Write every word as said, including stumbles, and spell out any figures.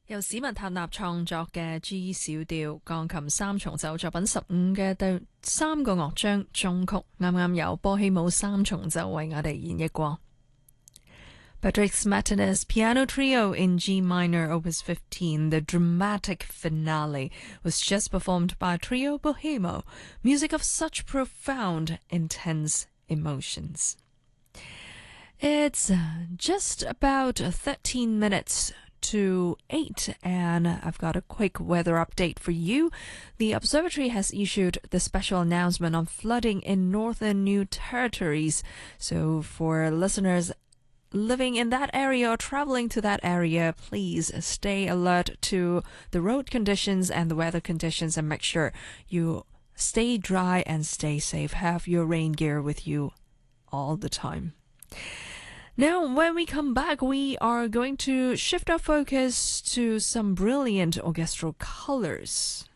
由史文塔納創作嘅 G 小調鋼琴三重奏作品十五嘅第三個樂章中曲，啱啱由波希姆三重奏為我哋演繹過。Patrick Smeta's Piano Trio in G minor, Opus fifteen, the dramatic finale, was just performed by Trio Bohemo, music of such profound, intense emotions. It's just about thirteen minutes to eight, and I've got a quick weather update for you. The observatory has issued the special announcement on flooding in northern New Territories. So for listeners living in that area or traveling to that area, please stay alert to the road conditions and the weather conditions and make sure you stay dry and stay safe. Have your rain gear with you all the time. Now, when we come back, we are going to shift our focus to some brilliant orchestral colors.